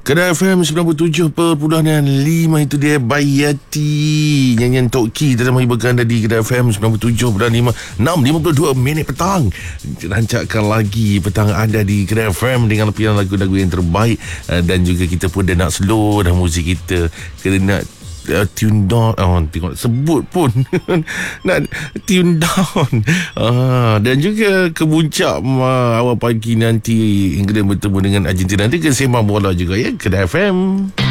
Kedai FM 97.5 itu dia Bayati, nyanyian Toki dalam hiburkan anda di Kedai FM 97.5 6.52 minit petang. Rancakkan lagi petang anda di Kedai FM dengan lempiran lagu-lagu yang terbaik, dan juga kita pun dah nak slow dah muzik kita, kena nak tune down. Tengok sebut pun nak tune down. Dan juga ke puncak awal pagi nanti hingga bertemu dengan Argentina. Nanti ke sembang bola juga ya, Kedai FM.